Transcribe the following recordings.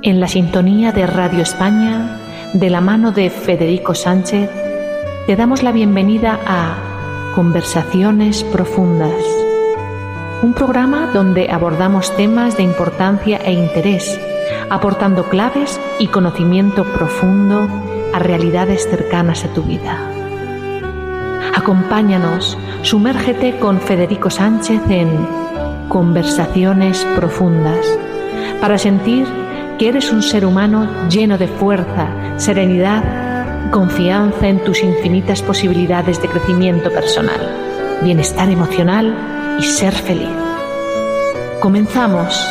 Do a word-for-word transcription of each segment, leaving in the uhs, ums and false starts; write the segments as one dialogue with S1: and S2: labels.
S1: En la sintonía de Radio España, de la mano de Federico Sánchez, te damos la bienvenida a Conversaciones Profundas, un programa donde abordamos temas de importancia e interés, aportando claves y conocimiento profundo a realidades cercanas a tu vida. Acompáñanos, sumérgete con Federico Sánchez en Conversaciones Profundas, para sentir que eres un ser humano lleno de fuerza, serenidad y confianza en tus infinitas posibilidades de crecimiento personal, bienestar emocional y ser feliz. Comenzamos.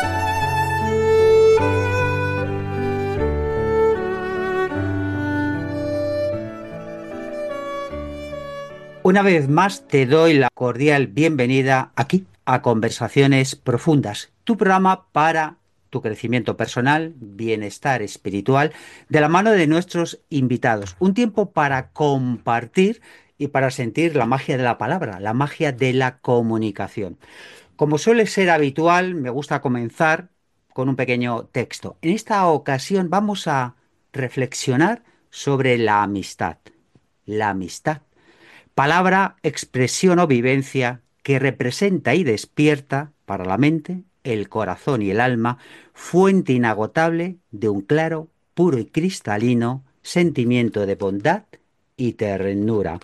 S2: Una vez más te doy la cordial bienvenida aquí a Conversaciones Profundas, tu programa para tu crecimiento personal, bienestar espiritual, de la mano de nuestros invitados. Un tiempo para compartir y para sentir la magia de la palabra, la magia de la comunicación. Como suele ser habitual, me gusta comenzar con un pequeño texto. En esta ocasión vamos a reflexionar sobre la amistad. La amistad. Palabra, expresión o vivencia que representa y despierta para la mente, el corazón y el alma, fuente inagotable de un claro, puro y cristalino sentimiento de bondad y ternura.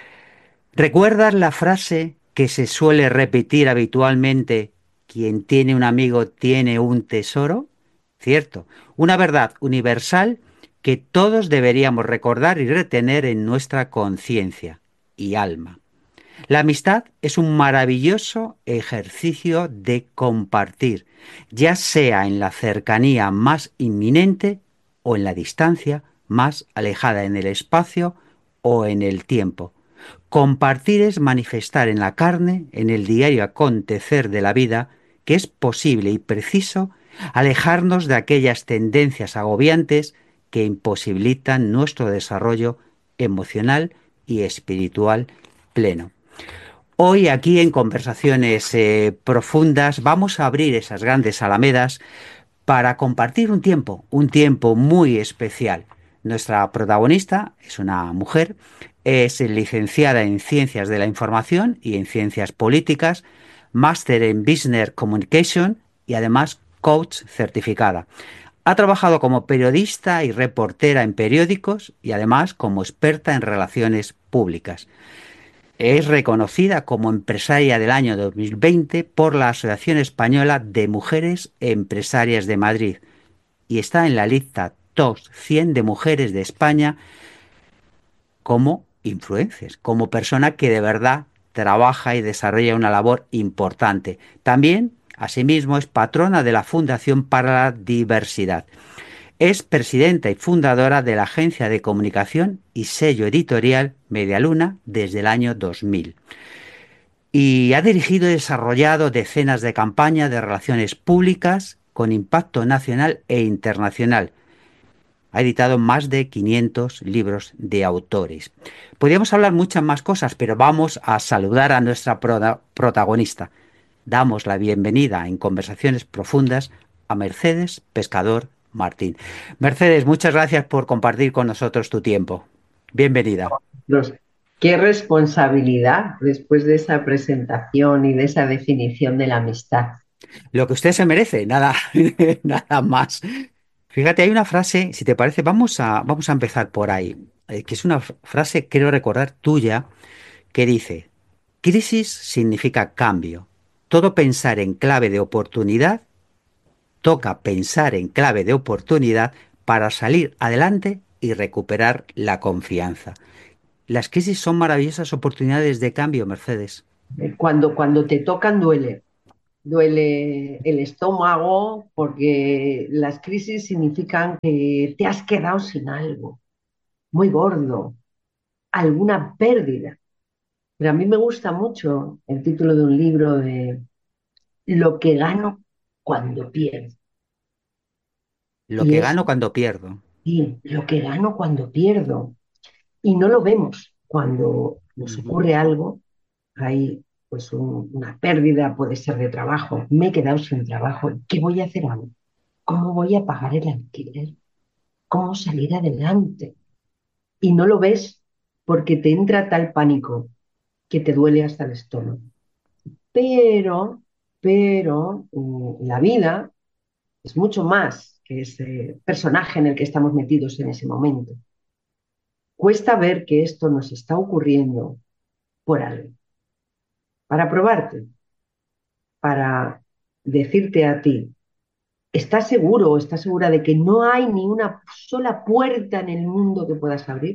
S2: ¿Recuerdas la frase que se suele repetir habitualmente: quien tiene un amigo tiene un tesoro? Cierto, una verdad universal que todos deberíamos recordar y retener en nuestra conciencia y alma. La amistad es un maravilloso ejercicio de compartir, ya sea en la cercanía más inminente o en la distancia más alejada en el espacio o en el tiempo. Compartir es manifestar en la carne, en el diario acontecer de la vida, que es posible y preciso alejarnos de aquellas tendencias agobiantes que imposibilitan nuestro desarrollo emocional y espiritual pleno. Hoy aquí en Conversaciones eh, Profundas vamos a abrir esas grandes alamedas para compartir un tiempo, un tiempo muy especial. Nuestra protagonista es una mujer, es licenciada en Ciencias de la Información y en Ciencias Políticas, máster en Business Communication y además coach certificada. Ha trabajado como periodista y reportera en periódicos y además como experta en relaciones públicas. Es reconocida como empresaria del año dos mil veinte por la Asociación Española de Mujeres Empresarias de Madrid y está en la lista top cien de mujeres de España como influencers, como persona que de verdad trabaja y desarrolla una labor importante. También, asimismo, es patrona de la Fundación para la Diversidad. Es presidenta y fundadora de la agencia de comunicación y sello editorial Medialuna desde el año dos mil. Y ha dirigido y desarrollado decenas de campañas de relaciones públicas con impacto nacional e internacional. Ha editado más de quinientos libros de autores. Podríamos hablar muchas más cosas, pero vamos a saludar a nuestra prota- protagonista. Damos la bienvenida en Conversaciones Profundas a Mercedes Pescador Martín. Mercedes, muchas gracias por compartir con nosotros tu tiempo. Bienvenida.
S3: Los- Qué responsabilidad después de esa presentación y de esa definición de la amistad.
S2: Lo que usted se merece, nada, nada más. Fíjate, hay una frase, si te parece, vamos a, vamos a empezar por ahí, eh, que es una f- frase, creo recordar, tuya, que dice: crisis significa cambio. Todo pensar en clave de oportunidad, toca pensar en clave de oportunidad para salir adelante y recuperar la confianza. Las crisis son maravillosas oportunidades de cambio, Mercedes.
S3: Eh, Cuando, cuando te tocan duele, duele el estómago porque las crisis significan que te has quedado sin algo muy gordo, alguna pérdida. Pero a mí me gusta mucho el título de un libro de Lo que gano cuando pierdo.
S2: Lo
S3: Y
S2: que
S3: es
S2: gano cuando pierdo.
S3: sí, lo que gano cuando pierdo. Y no lo vemos cuando nos
S2: Ujú.
S3: ocurre algo. Hay pues un- una pérdida, puede ser de trabajo, me he quedado sin trabajo, ¿qué voy a hacer ahora? ¿cómo voy a pagar el alquiler? ¿Cómo salir adelante? Y no lo ves porque te entra tal pánico que te duele hasta el estómago. Pero, pero mm, la vida es mucho más que ese personaje en el que estamos metidos en ese momento. Cuesta ver que esto nos está ocurriendo por algo, para probarte, para decirte a ti, ¿estás seguro o estás segura de que no hay ni una sola puerta en el mundo que puedas abrir?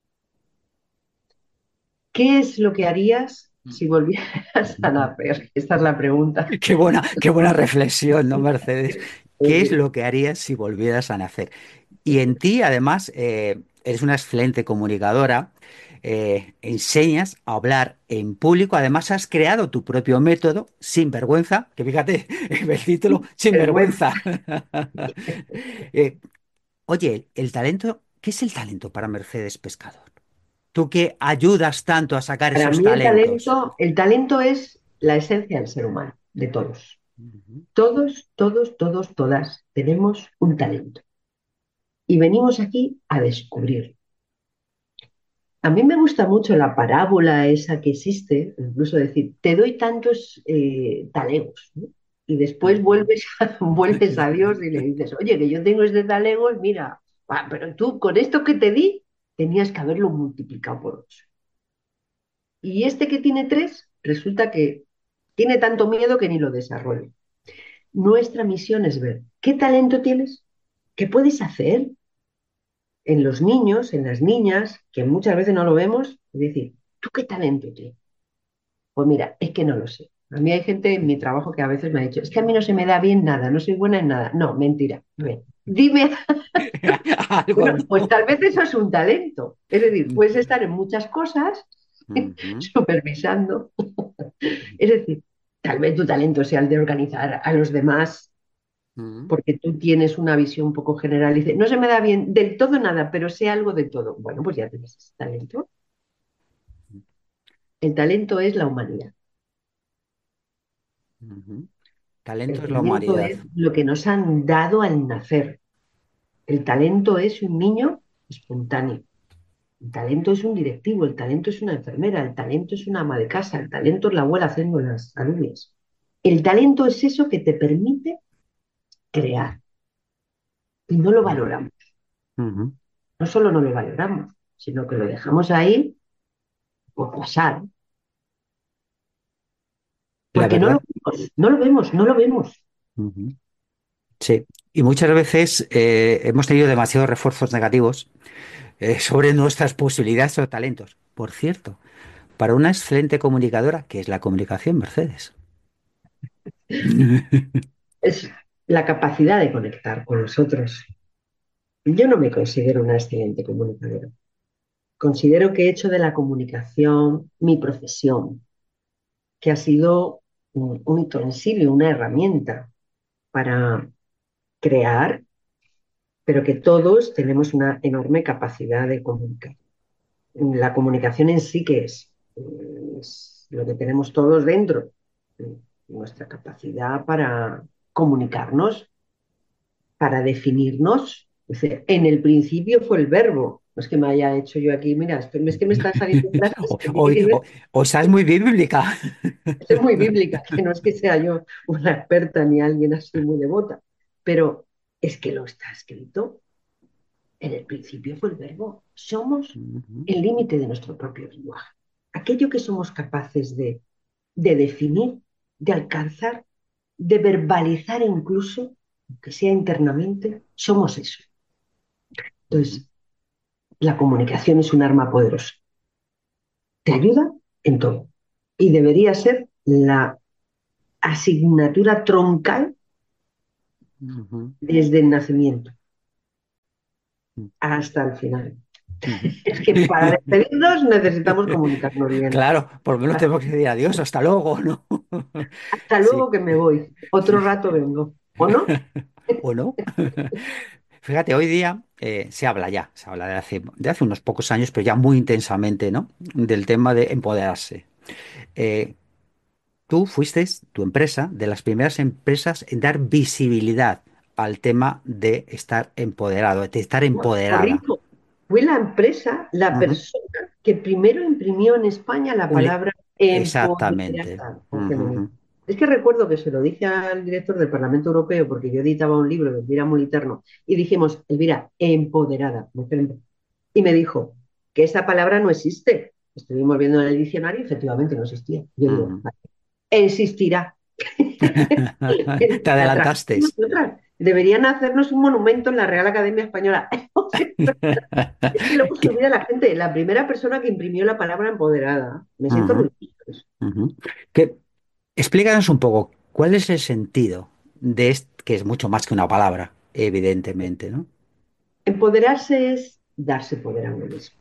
S3: ¿Qué es lo que harías si volvieras a nacer? Esta es la pregunta.
S2: Qué buena, qué buena reflexión, ¿no, Mercedes? ¿Qué es
S3: Oye,
S2: lo que harías si volvieras a nacer? Y en ti, además, eh, eres una excelente comunicadora, eh, enseñas a hablar en público, además has creado tu propio método, sin vergüenza, que fíjate, el título, sin
S3: vergüenza.
S2: vergüenza. Eh, oye, el talento, ¿qué es el talento para Mercedes Pescador? Tú que ayudas tanto a sacar
S3: Para
S2: esos
S3: mí el
S2: talentos.
S3: talento, el talento es la esencia del ser humano, de todos.
S2: Ujú,
S3: Todos, todos, todos, todas tenemos un talento y venimos aquí a descubrirlo. A mí me gusta mucho la parábola esa que existe, incluso decir, te doy tantos eh, talegos, ¿no? Y después
S2: ujú.
S3: vuelves a, vuelves a Dios y le dices, oye, que yo tengo este talegos, mira, ah, pero tú con esto que te di, tenías que haberlo multiplicado por ocho. Y este que tiene tres, resulta que tiene tanto miedo que ni lo desarrolla. Nuestra misión es ver qué talento tienes, qué puedes hacer en los niños, en las niñas, que muchas veces no lo vemos, es decir, ¿tú qué talento tienes? Pues mira, es que no lo sé. A mí hay gente en mi trabajo que a veces me ha dicho, es que a mí no se me da bien nada, no soy buena en nada. No, mentira. A ver, dime,
S2: Algo,
S3: bueno, pues
S2: ¿no?
S3: tal vez eso es un talento. Es decir, puedes estar en muchas cosas
S2: Ujú,
S3: supervisando. Es decir, tal vez tu talento sea el de organizar a los demás
S2: ujú,
S3: porque tú tienes una visión un poco general y dices, no se me da bien del todo nada, pero sé algo de todo. Bueno, pues ya tienes ese talento. El talento es la humanidad.
S2: ujú. Talento
S3: El
S2: es la
S3: talento
S2: humanidad.
S3: es lo que nos han dado al nacer. El talento es un niño espontáneo. El talento es un directivo, el talento es una enfermera, el talento es una ama de casa, el talento es la abuela haciendo las alubias. El talento es eso que te permite crear y no lo
S2: Ujú,
S3: valoramos.
S2: ujú.
S3: No solo no lo valoramos, sino que lo dejamos ahí por pasar,
S2: La
S3: porque no lo
S2: verdad.
S3: vemos, no lo vemos, no lo vemos.
S2: Ujú. Sí. Y muchas veces eh, hemos tenido demasiados refuerzos negativos eh, sobre nuestras posibilidades o talentos. Por cierto, para una excelente comunicadora, ¿qué es la comunicación, Mercedes?
S3: Es la capacidad de conectar con los otros. Yo no me considero una excelente comunicadora. Considero que he hecho de la comunicación mi profesión, que ha sido un, un utensilio, una herramienta para crear, pero que todos tenemos una enorme capacidad de comunicar. La comunicación en sí, ¿qué es? Es lo que tenemos todos dentro, nuestra capacidad para comunicarnos, para definirnos. Es decir, en el principio fue el verbo. No es que me haya hecho yo aquí, mira, esto- es que me están saliendo frases
S2: O,
S3: que tienen
S2: o-
S3: que ver,
S2: o- o estás muy bíblica.
S3: es muy bíblica, que no es que sea yo una experta ni alguien así muy devota, pero es que lo está escrito. En el principio fue el verbo. Somos
S2: Ujú,
S3: el límite de nuestro propio lenguaje. Aquello que somos capaces de, de definir, de alcanzar, de verbalizar incluso, que sea internamente, somos eso.
S2: ujú.
S3: Entonces, la comunicación es un arma poderosa. Te ayuda en todo. Y debería ser la asignatura troncal
S2: Ujú,
S3: desde el nacimiento
S2: ujú,
S3: hasta el final.
S2: ujú.
S3: Es que para despedirnos necesitamos comunicarnos bien.
S2: Claro, por lo menos tenemos que decir adiós, hasta luego, ¿no?
S3: Hasta
S2: Sí,
S3: luego que me voy. Otro rato vengo. ¿O no?
S2: ¿o no? Fíjate, hoy día eh, se habla ya, se habla de hace, de hace unos pocos años, pero ya muy intensamente, ¿no? Del tema de empoderarse. Eh, Tú fuiste, tu empresa, de las primeras empresas en dar visibilidad al tema de estar empoderado, de estar
S3: No,
S2: empoderada.
S3: corrijo, fue la empresa, la
S2: Ujú.
S3: persona que primero imprimió en España la
S2: Le-
S3: palabra
S2: Exactamente.
S3: empoderada en
S2: Ujú,
S3: femenino.
S2: ujú.
S3: Es que recuerdo que se lo dije al director del Parlamento Europeo porque yo editaba un libro de Elvira Moliterno y dijimos, Elvira, empoderada, mujer empoderada. Y me dijo que esa palabra no existe. Estuvimos viendo en el diccionario y efectivamente no existía. Yo digo,
S2: Ujú.
S3: vale, existirá.
S2: Te
S3: La
S2: adelantaste.
S3: trajimos nosotras. Deberían hacernos un monumento en la Real Academia Española. Es que luego se
S2: Que-
S3: olvida la gente, la primera persona que imprimió la palabra empoderada. Me siento
S2: Ujú,
S3: orgullosa de eso.
S2: ujú. Que- Explícanos un poco, ¿cuál es el sentido de esto, que es mucho más que una palabra, evidentemente, ¿no?
S3: Empoderarse es darse poder a uno mismo.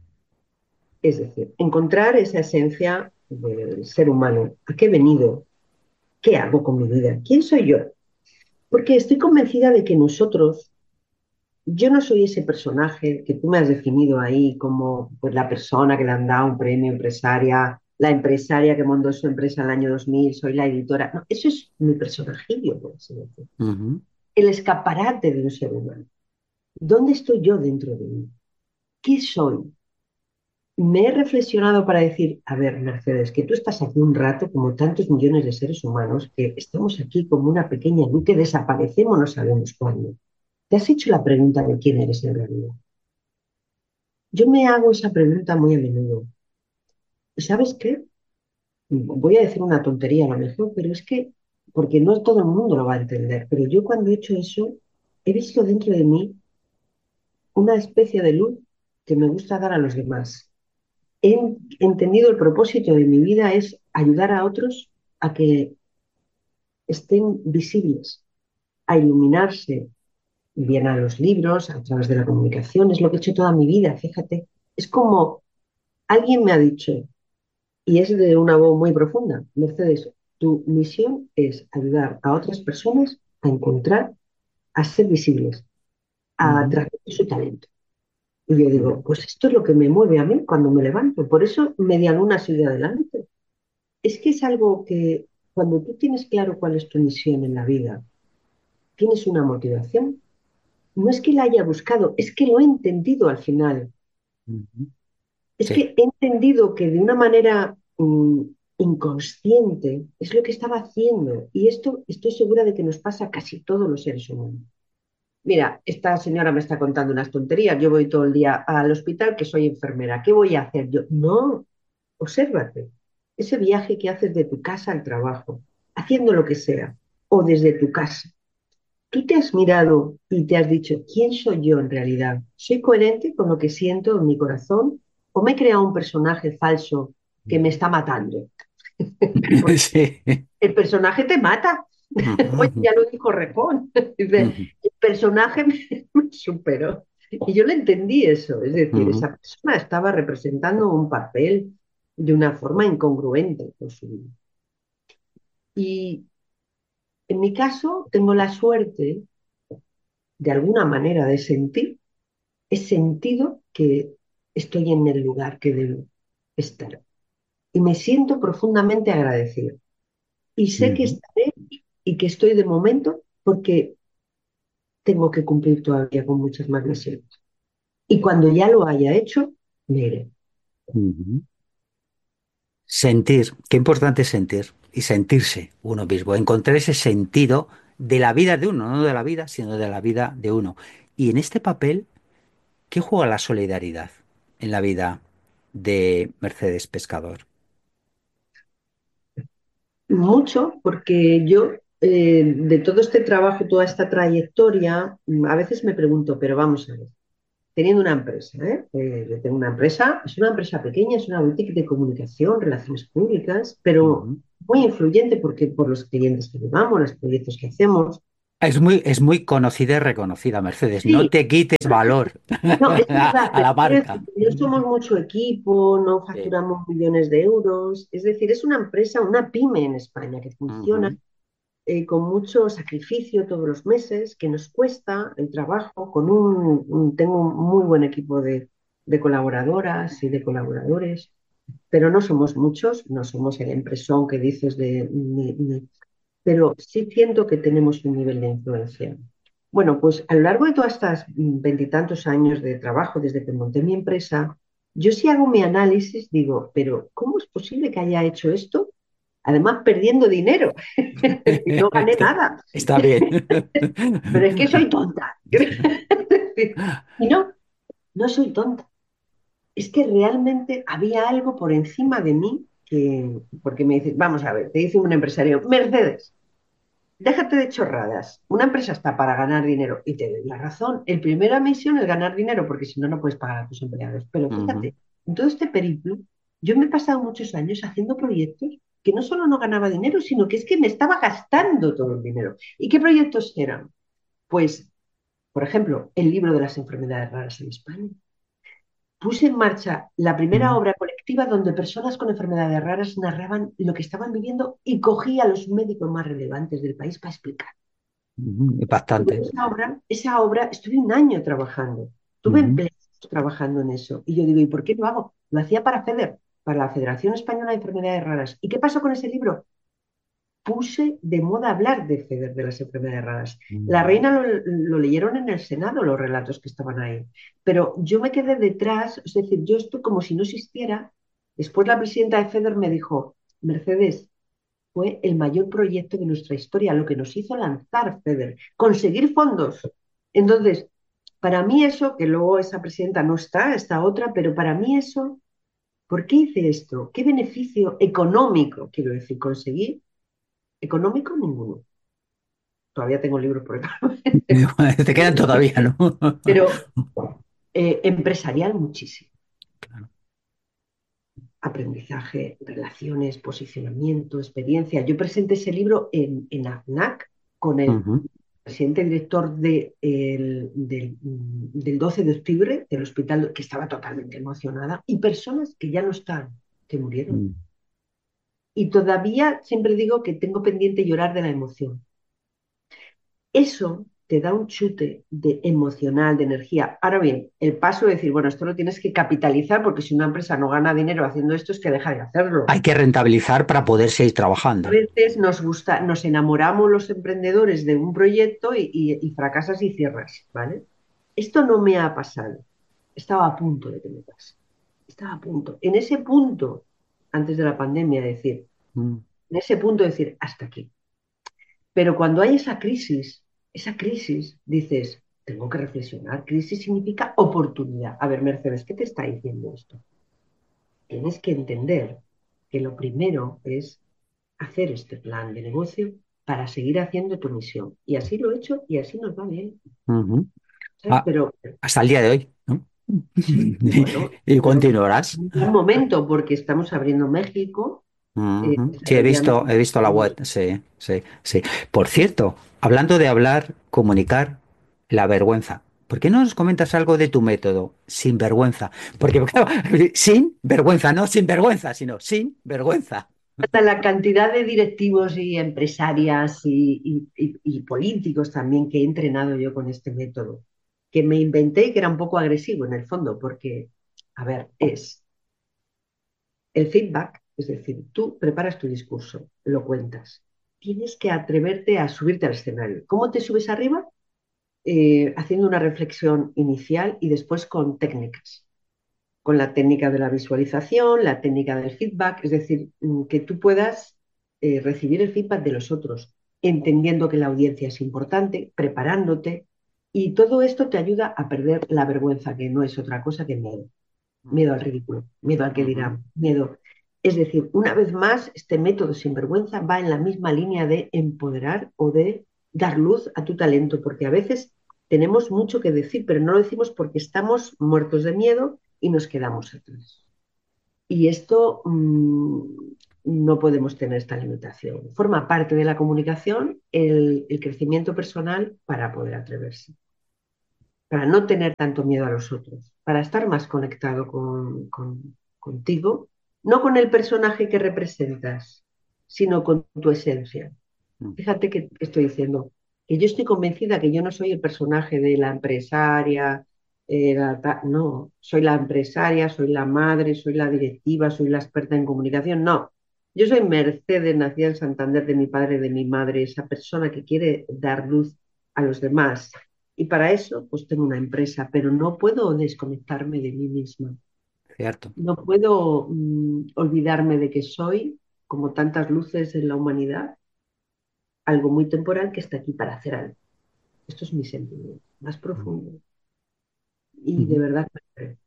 S3: Es decir, encontrar esa esencia del ser humano. ¿A qué he venido? ¿Qué hago con mi vida? ¿Quién soy yo? Porque estoy convencida de que nosotros, yo no soy ese personaje que tú me has definido ahí como pues, la persona que le han dado un premio empresaria, la empresaria que montó su empresa en el año dos mil, soy la editora. No, eso es mi personajillo, por así decirlo.
S2: Ujú,
S3: El escaparate de un ser humano. ¿Dónde estoy yo dentro de mí? ¿Qué soy? Me he reflexionado para decir, a ver, Mercedes, que tú estás aquí un rato como tantos millones de seres humanos que estamos aquí como una pequeña luz que desaparecemos no sabemos cuándo. ¿Te has hecho la pregunta de quién eres en realidad? Yo me hago esa pregunta muy a menudo. ¿Y sabes qué? Voy a decir una tontería a lo mejor, pero es que, porque no todo el mundo lo va a entender, pero yo cuando he hecho eso, he visto dentro de mí una especie de luz que me gusta dar a los demás. He entendido el propósito de mi vida es ayudar a otros a que estén visibles, a iluminarse, bien a los libros, a través de la comunicación, es lo que he hecho toda mi vida, fíjate. Es como alguien me ha dicho, y es de una voz muy profunda, Mercedes, tu misión es ayudar a otras personas a encontrar, a ser visibles, a
S2: ujú,
S3: transmitir su talento. Y yo digo,
S2: ujú,
S3: pues esto es lo que me mueve a mí cuando me levanto. Por eso media luna sigue adelante. Es que es algo que cuando tú tienes claro cuál es tu misión en la vida, tienes una motivación. No es que la haya buscado, es que lo he entendido al final.
S2: ujú.
S3: Es
S2: Sí.
S3: que he entendido que de una manera mm, inconsciente es lo que estaba haciendo. Y esto estoy segura de que nos pasa a casi todos los seres humanos. Mira, esta señora me está contando unas tonterías. Yo voy todo el día al hospital que soy enfermera. ¿Qué voy a hacer yo? No, obsérvate. Ese viaje que haces de tu casa al trabajo, haciendo lo que sea, o desde tu casa. ¿Tú te has mirado y te has dicho, ¿quién soy yo en realidad? ¿Soy coherente con lo que siento en mi corazón? ¿O me he creado un personaje falso que me está matando? Porque
S2: Sí.
S3: el personaje te mata. Pues
S2: Ujú,
S3: ya lo dijo Repón. Dice,
S2: ujú,
S3: el personaje me, me superó. Y yo le entendí eso. Es decir,
S2: ujú,
S3: esa persona estaba representando un papel de una forma incongruente con su vida. Y en mi caso, tengo la suerte, de alguna manera, de sentir, he sentido que estoy en el lugar que debo estar. Y me siento profundamente agradecido. Y sé que
S2: ujú,
S3: estaré y que estoy de momento porque tengo que cumplir todavía con muchas más misiones. Y cuando ya lo haya hecho, me iré.
S2: ujú. Sentir, qué importante es sentir y sentirse uno mismo, encontrar ese sentido de la vida de uno, no de la vida, sino de la vida de uno. Y en este papel, ¿qué juega la solidaridad en la vida de Mercedes Pescador?
S3: Mucho porque yo, eh, de todo este trabajo, toda esta trayectoria, mm, a veces me pregunto, pero vamos a ver, teniendo una empresa, ¿eh? Eh, yo tengo una empresa, es una empresa pequeña, es una boutique de comunicación, relaciones públicas, pero
S2: Ujú.
S3: muy influyente porque por los clientes que llevamos, los proyectos que hacemos.
S2: Es muy, es muy conocida y reconocida, Mercedes. No
S3: Sí,
S2: te quites valor
S3: no, es
S2: a,
S3: verdad,
S2: a
S3: pero
S2: la
S3: quiero decir
S2: marca.
S3: que no somos mucho equipo, no
S2: Sí.
S3: facturamos millones de euros, es decir, es una empresa, una pyme en España que funciona
S2: Ujú,
S3: eh, con mucho sacrificio todos los meses, que nos cuesta el trabajo, con un, un- tengo un muy buen equipo de, de colaboradoras y de colaboradores, pero no somos muchos, no somos el empresón que dices de, ni- ni- pero sí siento que tenemos un nivel de influencia. Bueno, pues a lo largo de todas estas mm, veintitantos años de trabajo desde que monté mi empresa, yo sí hago mi análisis, digo, pero ¿cómo es posible que haya hecho esto? Además, perdiendo dinero. No gané
S2: Está,
S3: nada.
S2: está bien.
S3: Pero es que soy tonta. Y no, no soy tonta. Es que realmente había algo por encima de mí que, porque me dice, vamos a ver, te dice un empresario, Mercedes, déjate de chorradas. Una empresa está para ganar dinero y te doy la razón. El primera misión es ganar dinero porque si no, no puedes pagar a tus empleados. Pero
S2: Ujú,
S3: fíjate, en todo este periplo, yo me he pasado muchos años haciendo proyectos que no solo no ganaba dinero, sino que es que me estaba gastando todo el dinero. ¿Y qué proyectos eran? Pues, por ejemplo, el libro de las enfermedades raras en España. Puse en marcha la primera
S2: ujú,
S3: obra colectiva donde personas con enfermedades raras narraban lo que estaban viviendo y cogía a los médicos más relevantes del país para explicar.
S2: ujú,
S3: Estuve
S2: Impactante.
S3: esa obra, esa obra, estuve un año trabajando, tuve
S2: Ujú,
S3: empleados trabajando en eso. Y yo digo, ¿y por qué lo hago? Lo hacía para FEDER, para la Federación Española de Enfermedades Raras. ¿Y qué pasó con ese libro? Puse de moda hablar de FEDER, de las enfermedades raras. La
S2: ujú,
S3: reina lo, lo leyeron en el Senado, los relatos que estaban ahí. Pero yo me quedé detrás, es decir, yo estoy como si no existiera. Después la presidenta de FEDER me dijo, Mercedes, fue el mayor proyecto de nuestra historia, lo que nos hizo lanzar FEDER, conseguir fondos. Entonces, para mí eso, que luego esa presidenta no está, está otra, pero para mí eso, ¿por qué hice esto? ¿Qué beneficio económico, quiero decir, conseguí? Económico, ninguno. Todavía tengo libros por acá,
S2: Te quedan todavía, ¿no?
S3: pero eh, empresarial muchísimo. Aprendizaje, relaciones, posicionamiento, experiencia. Yo presenté ese libro en, en AFNAC con el
S2: Ujú,
S3: presidente director de, el, del, del doce de octubre del hospital, que estaba totalmente emocionada, y personas que ya no están, que murieron.
S2: ujú.
S3: Y todavía siempre digo que tengo pendiente llorar de la emoción. Eso te da un chute de emocional, de energía. Ahora bien, el paso de decir, bueno, esto lo tienes que capitalizar porque si una empresa no gana dinero haciendo esto es que deja de hacerlo.
S2: Hay que rentabilizar para poder seguir
S3: A
S2: trabajando.
S3: veces nos gusta, nos enamoramos los emprendedores de un proyecto y, y- y fracasas y cierras, ¿vale? Esto no me ha pasado. Estaba a punto de que me pase. Estaba a punto. En ese punto, antes de la pandemia, decir,
S2: Mm,
S3: en ese punto decir, hasta aquí. Pero cuando hay esa crisis, esa crisis, dices, tengo que reflexionar. Crisis significa oportunidad. A ver, Mercedes, ¿qué te está diciendo esto? Tienes que entender que lo primero es hacer este plan de negocio para seguir haciendo tu misión. Y así lo he hecho y así nos va bien,
S2: ujú.
S3: ¿sabes?
S2: Ah,
S3: Pero
S2: hasta el día de hoy, ¿no?
S3: sí, bueno,
S2: Y
S3: pero
S2: continuarás.
S3: en un momento porque estamos abriendo México, eh,
S2: Ujú. Sí, he visto, he visto la web,
S3: desarrollamos.
S2: sí, sí, sí. Por cierto, hablando de hablar, comunicar, la vergüenza. ¿Por qué no nos comentas algo de tu método? Sin vergüenza. Porque, claro, sin vergüenza, no sin vergüenza, sino sin vergüenza.
S3: Hasta la cantidad de directivos y empresarias y, y- y- y políticos también que he entrenado yo con este método, que me inventé y que era un poco agresivo en el fondo, porque, a ver, es el feedback, es decir, tú preparas tu discurso, lo cuentas. Tienes que atreverte a subirte al escenario. ¿Cómo te subes arriba? Eh, haciendo una reflexión inicial y después con técnicas, con la técnica de la visualización, la técnica del feedback, es decir, mm, que tú puedas eh, recibir el feedback de los otros, entendiendo que la audiencia es importante, preparándote, y todo esto te ayuda a perder la vergüenza, que no es otra cosa que miedo. Miedo al ridículo, miedo al que
S2: Ujú.
S3: dirán, miedo. Es decir, una vez más, este método sin vergüenza va en la misma línea de empoderar o de dar luz a tu talento, porque a veces tenemos mucho que decir, pero no lo decimos porque estamos muertos de miedo y nos quedamos atrás. Y esto mmm, no podemos tener esta limitación. Forma parte de la comunicación el, el crecimiento personal para poder atreverse, para no tener tanto miedo a los otros, para estar más conectado con, con- contigo, no con el personaje que representas, sino con tu esencia. Fíjate que estoy diciendo que yo estoy convencida que yo no soy el personaje de la empresaria, eh, la ta- no, soy la empresaria, soy la madre, soy la directiva, soy la experta en comunicación, no. Yo soy Mercedes, nacida en Santander, de mi padre, de mi madre, esa persona que quiere dar luz a los demás, Y para eso, pues tengo una empresa, pero no puedo desconectarme de mí misma.
S2: cierto.
S3: No puedo mm, olvidarme de que soy, como tantas luces en la humanidad, algo muy temporal que está aquí para hacer algo. Esto es mi sentimiento más profundo. Y de
S2: Ujú.
S3: verdad que me creo.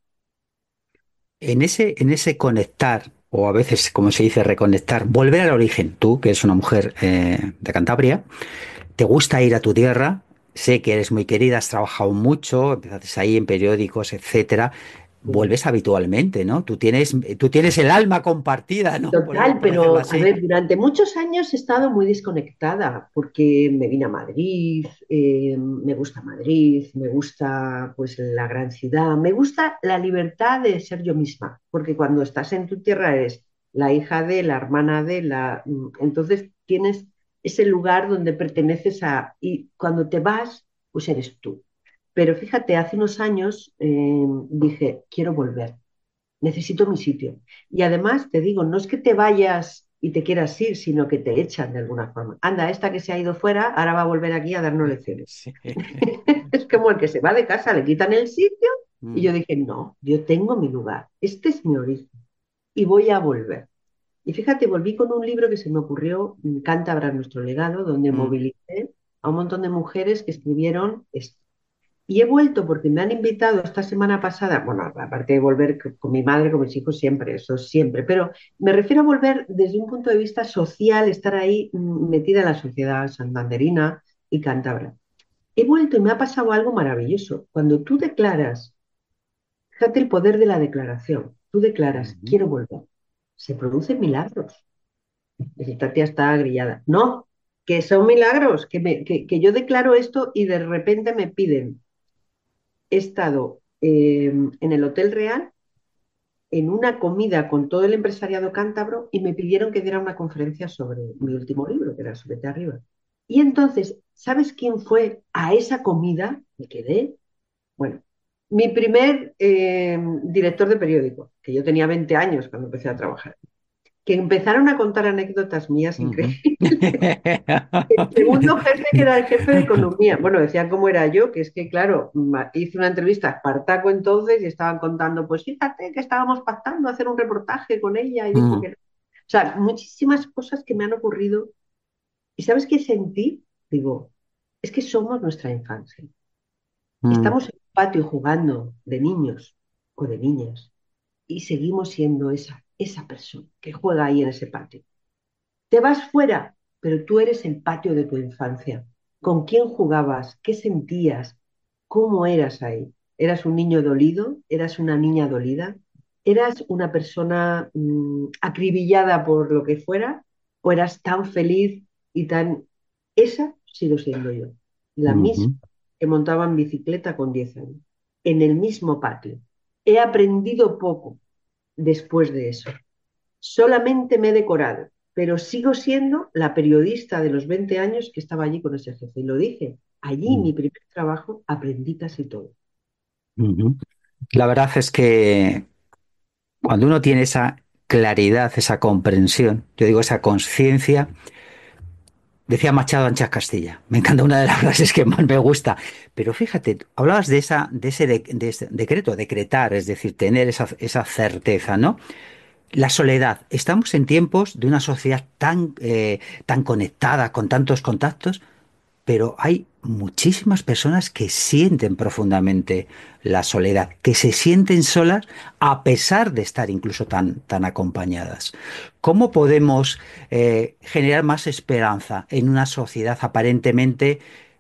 S2: En ese, en ese conectar, o a veces, como se dice, reconectar, volver al origen, tú, que eres una mujer eh, de Cantabria, te gusta ir a tu tierra, sé que eres muy querida, has trabajado mucho, empezaste ahí en periódicos, etcétera,
S3: Sí.
S2: vuelves habitualmente, ¿no? Tú tienes, tú tienes el alma compartida, ¿no? Por,
S3: Total,
S2: por decirlo
S3: pero a
S2: así.
S3: ver, durante muchos años he estado muy desconectada porque me vine a Madrid, eh, me gusta Madrid, me gusta pues la gran ciudad, me gusta la libertad de ser yo misma, porque cuando estás en tu tierra eres la hija de, la hermana de, la, mm, entonces tienes ese lugar donde perteneces a, y cuando te vas, pues eres tú. Pero fíjate, hace unos años eh, dije, quiero volver, necesito mi sitio. Y además te digo, no es que te vayas y te quieras ir, sino que te echan de alguna forma. Anda, esta que se ha ido fuera, ahora va a volver aquí a darnos lecciones.
S2: Sí.
S3: Es como el que se va de casa, le quitan el sitio y
S2: Mm,
S3: yo dije, no, yo tengo mi lugar, este es mi origen y voy a volver. Y fíjate, volví con un libro que se me ocurrió, Cántabra, nuestro legado, donde
S2: mm,
S3: movilicé a un montón de mujeres que escribieron esto. Y he vuelto porque me han invitado esta semana pasada, bueno, aparte de volver c- con mi madre, con mis hijos, siempre, eso siempre, pero me refiero a volver desde un punto de vista social, estar ahí mm, metida en la sociedad santanderina y cántabra. He vuelto y me ha pasado algo maravilloso. Cuando tú declaras, fíjate el poder de la declaración, tú declaras,
S2: mm,
S3: quiero volver, se producen milagros. Y Tatia está grillada. No, que son milagros, que, me- que que yo declaro esto y de repente me piden. He estado eh, en el Hotel Real en una comida con todo el empresariado cántabro y me pidieron que diera una conferencia sobre mi último libro, que era Súbete arriba. Y entonces, ¿sabes quién fue a esa comida? Me quedé, bueno, mi primer eh, director de periódico, que yo tenía veinte años cuando empecé a trabajar, que empezaron a contar anécdotas mías
S2: ujú.
S3: increíbles. El segundo jefe, que era el jefe de economía, bueno, decían cómo era yo, que es que, claro, ma- hice una entrevista a Espartaco entonces y estaban contando, pues fíjate que estábamos pactando hacer un reportaje con ella y dijo
S2: Mm,
S3: que no. O sea, muchísimas cosas que me han ocurrido. ¿Y sabes qué sentí? Digo, es que somos nuestra infancia.
S2: mm,
S3: Estamos en un patio jugando de niños o de niñas y seguimos siendo esa, esa persona que juega ahí en ese patio. Te vas fuera, pero tú eres el patio de tu infancia. ¿Con quién jugabas? ¿Qué sentías? ¿Cómo eras ahí? ¿Eras un niño dolido? ¿Eras una niña dolida? ¿Eras una persona mm, acribillada por lo que fuera? ¿O eras tan feliz y tan... Esa sigo siendo yo, la misma
S2: ujú,
S3: que montaba en bicicleta con diez años, en el mismo patio. He aprendido poco después de eso. Solamente me he decorado, pero sigo siendo la periodista de los veinte años que estaba allí con ese jefe. Y lo dije, allí
S2: mm,
S3: mi primer trabajo aprendí casi todo.
S2: ujú. La verdad es que cuando uno tiene esa claridad, esa comprensión, yo digo esa conciencia, decía Machado Anchas Castilla, me encanta una de las frases que más me gusta, pero fíjate, hablabas de esa, de ese, de, de ese decreto, decretar, es decir, tener esa, esa certeza, ¿no? La soledad. Estamos en tiempos de una sociedad tan, eh, tan conectada, con tantos contactos, pero hay muchísimas personas que sienten profundamente la soledad, que se sienten solas a pesar de estar incluso tan, tan acompañadas. ¿Cómo podemos eh, generar más esperanza en una sociedad aparentemente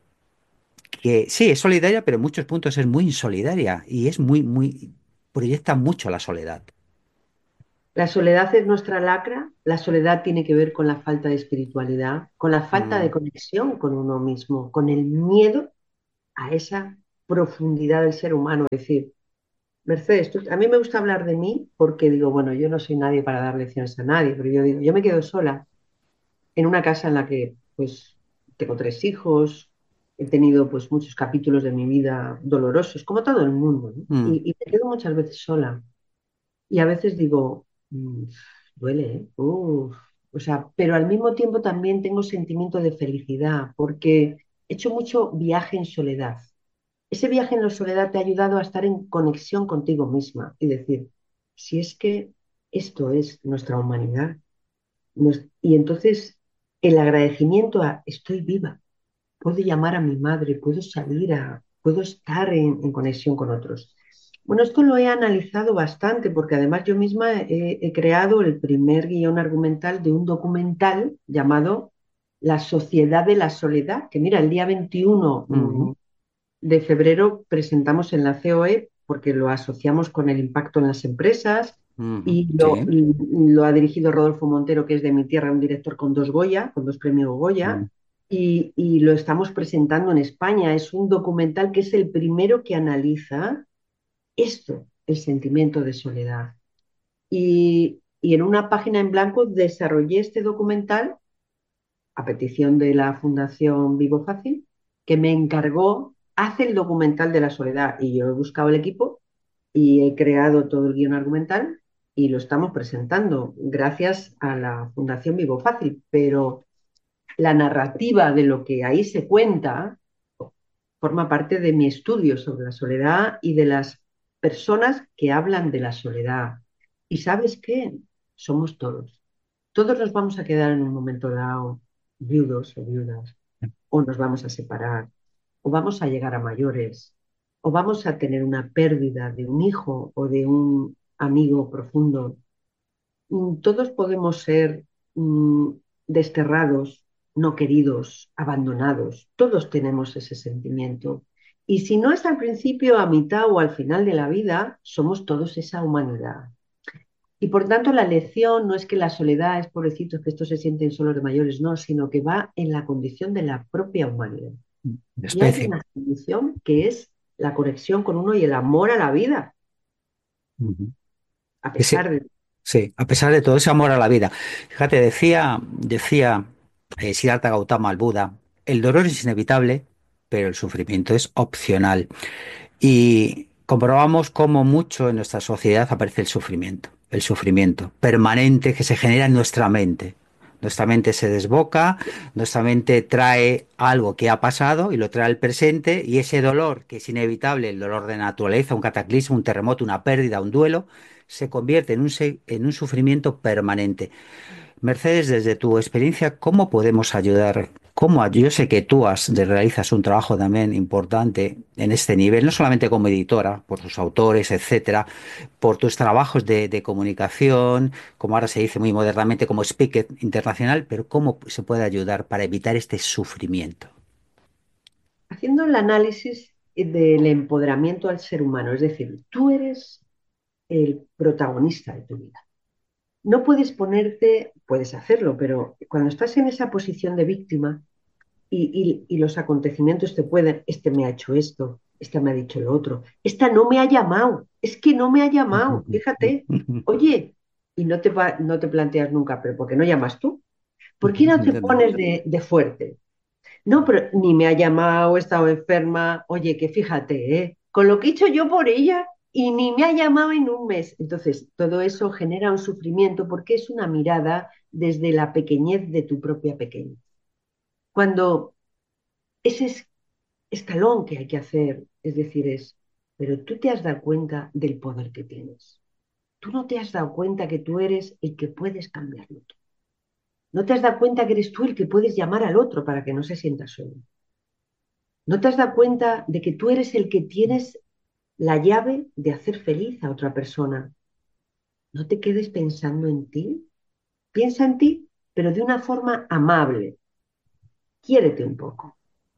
S2: que sí es solidaria, pero en muchos puntos es muy insolidaria y es muy, muy, proyecta mucho la soledad?
S3: La soledad es nuestra lacra, la soledad tiene que ver con la falta de espiritualidad, con la falta de
S2: Mm,
S3: conexión con uno mismo, con el miedo a esa profundidad del ser humano. Es decir, Mercedes, tú- a mí me gusta hablar de mí porque digo, bueno, yo no soy nadie para dar lecciones a nadie, pero yo digo, yo me quedo sola en una casa en la que pues tengo tres hijos, he tenido pues muchos capítulos de mi vida dolorosos, como todo el mundo, ¿no?
S2: mm,
S3: Y, y me quedo muchas veces sola. Y a veces digo, "Mm, duele, ¿eh? Uf". O sea, pero al mismo tiempo también tengo sentimiento de felicidad porque he hecho mucho viaje en soledad. Ese viaje en la soledad te ha ayudado a estar en conexión contigo misma y decir, si es que esto es nuestra humanidad, nos- y entonces el agradecimiento a estoy viva, puedo llamar a mi madre, puedo salir a, puedo estar en, en conexión con otros. Bueno, esto lo he analizado bastante porque además yo misma he, he creado el primer guión argumental de un documental llamado La Sociedad de la Soledad, que mira, el día veintiuno mm,
S2: Ujú,
S3: de febrero presentamos en la C O E porque lo asociamos con el impacto en las empresas
S2: ujú,
S3: y lo,
S2: sí.
S3: lo ha dirigido Rodolfo Montero, que es de mi tierra, un director con dos Goya, con dos premios Goya,
S2: Mm,
S3: y, y lo estamos presentando en España. Es un documental que es el primero que analiza esto, el sentimiento de soledad. Y, y en una página en blanco desarrollé este documental a petición de la Fundación Vivo Fácil, que me encargó, hace el documental de la soledad y yo he buscado el equipo y he creado todo el guión argumental y lo estamos presentando gracias a la Fundación Vivo Fácil, pero la narrativa de lo que ahí se cuenta forma parte de mi estudio sobre la soledad y de las personas que hablan de la soledad. ¿Y sabes qué? Somos todos. Todos nos vamos a quedar en un momento dado viudos o viudas, o nos vamos a separar, o vamos a llegar a mayores, o vamos a tener una pérdida de un hijo o de un amigo profundo. Mm, Todos podemos ser mm, desterrados, no queridos, abandonados. Todos tenemos ese sentimiento. Y si no es al principio, a mitad o al final de la vida, somos todos esa humanidad. Y por tanto, la lección no es que la soledad es pobrecitos, que estos se sienten solos de mayores, no, sino que va en la condición de la propia humanidad.
S2: de
S3: Y hay
S2: especie.
S3: una condición que es la conexión con uno y el amor a la vida,
S2: Ujú.
S3: a
S2: Ese,
S3: pesar de...
S2: sí, a pesar de todo ese amor a la vida. Fíjate, decía, decía eh, Siddhartha Gautama al Buda, el dolor es inevitable, pero el sufrimiento es opcional. Y comprobamos cómo mucho en nuestra sociedad aparece el sufrimiento, el sufrimiento permanente que se genera en nuestra mente. Nuestra mente se desboca, nuestra mente trae algo que ha pasado y lo trae al presente y ese dolor, que es inevitable, el dolor de naturaleza, un cataclismo, un terremoto, una pérdida, un duelo, se convierte en un, se- en un sufrimiento permanente. Mercedes, desde tu experiencia, ¿cómo podemos ayudar? ¿Cómo? ay- Yo sé que tú has, de- realizas un trabajo también importante en este nivel, no solamente como editora, por tus autores, etcétera, por tus trabajos de, de comunicación, como ahora se dice muy modernamente, como speaker internacional, pero ¿cómo se puede ayudar para evitar este sufrimiento?
S3: Haciendo el análisis del empoderamiento al ser humano, es decir, tú eres el protagonista de tu vida. No puedes ponerte, puedes hacerlo, pero cuando estás en esa posición de víctima y, y, y los acontecimientos te pueden, este me ha hecho esto, esta me ha dicho lo otro, esta no me ha llamado, es que no me ha llamado, fíjate, oye, y no te, va, no te planteas nunca, pero ¿por qué no llamas tú? ¿Por qué no te pones de, de fuerte? No, pero ni me ha llamado, he estado enferma. Oye, que fíjate, ¿eh? Con lo que he hecho yo por ella y ni me ha llamado en un mes. Entonces, todo eso genera un sufrimiento porque es una mirada desde la pequeñez de tu propia pequeñez. Cuando ese es- escalón que hay que hacer, es decir, es, pero tú te has dado cuenta del poder que tienes. Tú no te has dado cuenta que tú eres el que puedes cambiarlo todo. No te has dado cuenta que eres tú el que puedes llamar al otro para que no se sienta solo. ¿No te has dado cuenta de que tú eres el que tienes la llave de hacer feliz a otra persona? No te quedes pensando en ti. Piensa en ti, pero de una forma amable. Quiérete un poco.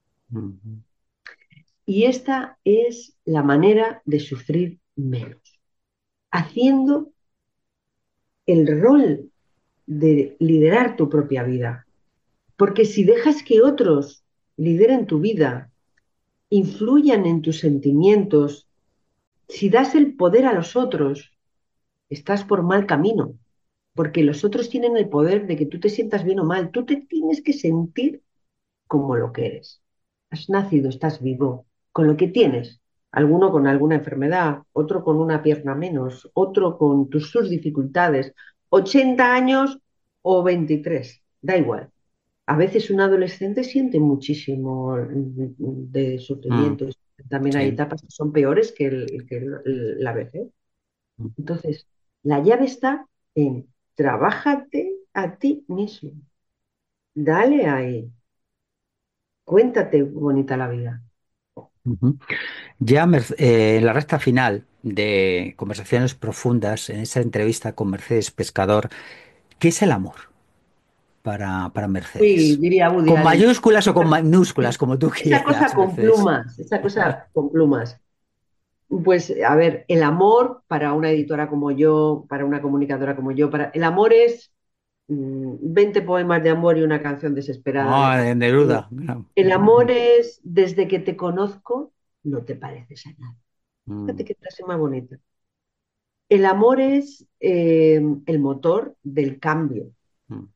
S3: Y esta es la manera de sufrir menos, haciendo el rol de liderar tu propia vida. Porque si dejas que otros lideren tu vida, influyan en tus sentimientos, si das el poder a los otros, estás por mal camino, porque los otros tienen el poder de que tú te sientas bien o mal. Tú te tienes que sentir como lo que eres. Has nacido, estás vivo, con lo que tienes. Alguno con alguna enfermedad, otro con una pierna menos, otro con tus, sus dificultades. Ochenta años o veintitrés, da igual. A veces un adolescente siente muchísimo mm, de
S2: Mm,
S3: sufrimiento. También hay
S2: sí.
S3: etapas que son peores que, el- que el- el- la vejez. Entonces, la llave está en trabájate a ti mismo. Dale ahí. Cuéntate bonita la vida.
S2: Ujú. Ya Merc- eh, en la recta final de Conversaciones Profundas, en esa entrevista con Mercedes Pescador, ¿qué es el amor para, para
S3: Uy,
S2: Mercedes?
S3: diría Woody
S2: ¿Con
S3: Allen.
S2: mayúsculas o con minúsculas, como tú
S3: Esa cosa
S2: quieras,
S3: con
S2: Mercedes?
S3: plumas, esa cosa con plumas. Pues, a ver, el amor para una editora como yo, para una comunicadora como yo, para... el amor es mm, veinte poemas de amor y una canción desesperada de
S2: Ah,
S3: paz.
S2: de
S3: Eh,
S2: Neruda. No.
S3: El amor es, desde que te conozco, no te pareces a nada. Fíjate
S2: Mm,
S3: qué frase más bonita. El amor es eh, el motor del cambio,
S2: mm,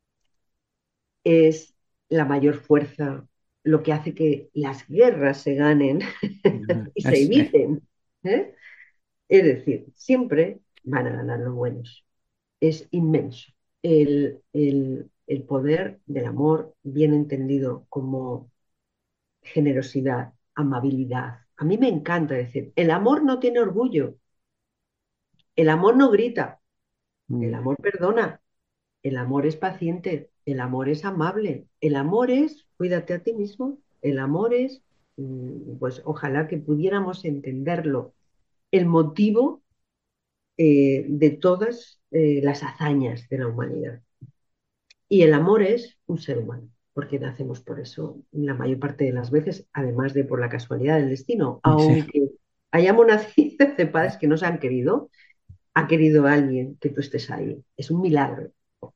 S3: es la mayor fuerza, lo que hace que las guerras se ganen
S2: mm.
S3: y se
S2: Es- eh,
S3: eviten. ¿Eh? Es decir, siempre van a ganar los buenos. Es inmenso. El, el, el poder del amor, bien entendido como generosidad, amabilidad. A mí me encanta decir, el amor no tiene orgullo, el amor no grita, el
S2: mm.
S3: amor perdona, el amor es paciente, el amor es amable, el amor es cuídate a ti mismo, el amor es, mm, pues ojalá que pudiéramos entenderlo, el motivo eh, de todas eh, las hazañas de la humanidad. Y el amor es un ser humano, porque nacemos por eso la mayor parte de las veces, además de por la casualidad del destino,
S2: Sí.
S3: aunque hayamos nacido de padres que no se han querido, ha querido alguien que tú estés ahí. Es un milagro.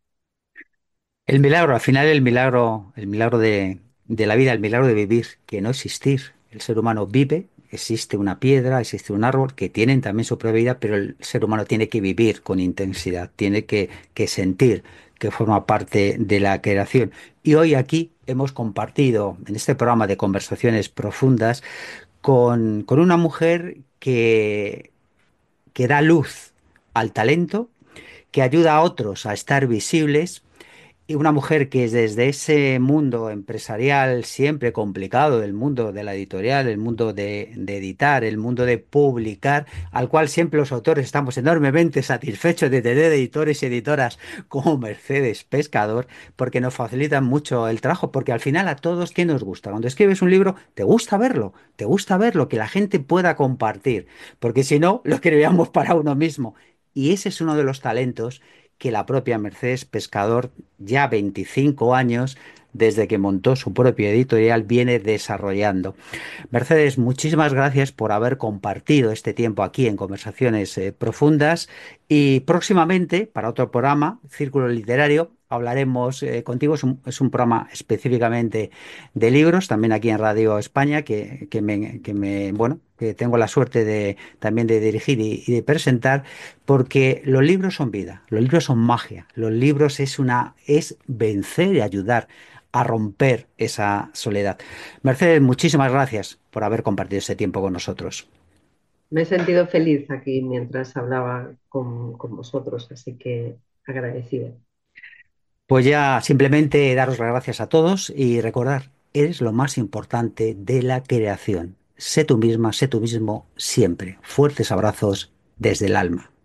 S2: El milagro, al final el milagro, el milagro de, de la vida, el milagro de vivir, que no existir. El ser humano vive, existe una piedra, existe un árbol, que tienen también su propia vida, pero el ser humano tiene que vivir con intensidad, tiene que, que sentir que forma parte de la creación. Y hoy aquí hemos compartido en este programa de conversaciones profundas con, con una mujer que, que da luz al talento, que ayuda a otros a estar visibles y una mujer que es desde ese mundo empresarial siempre complicado, el mundo de la editorial, el mundo de, de editar, el mundo de publicar, al cual siempre los autores estamos enormemente satisfechos de tener editores y editoras como Mercedes Pescador, porque nos facilitan mucho el trabajo, porque al final a todos, ¿qué nos gusta? Cuando escribes un libro, te gusta verlo, te gusta verlo, que la gente pueda compartir, porque si no, lo escribíamos para uno mismo. Y ese es uno de los talentos que la propia Mercedes Pescador, ya veinticinco años desde que montó su propia editorial, viene desarrollando. Mercedes, muchísimas gracias por haber compartido este tiempo aquí en Conversaciones eh, Profundas y próximamente, para otro programa, Círculo Literario, hablaremos eh, contigo. Es un, es un programa específicamente de libros, también aquí en Radio España, que, que me, que me, bueno, que tengo la suerte de también de dirigir y, y de presentar, porque los libros son vida, los libros son magia, los libros es una, es vencer y ayudar a romper esa soledad. Mercedes, muchísimas gracias por haber compartido este tiempo con nosotros.
S3: Me he sentido feliz aquí mientras hablaba con, con vosotros, así que agradecida.
S2: Pues ya simplemente daros las gracias a todos y recordar, eres lo más importante de la creación. Sé tú misma, sé tú mismo siempre. Fuertes abrazos desde el alma.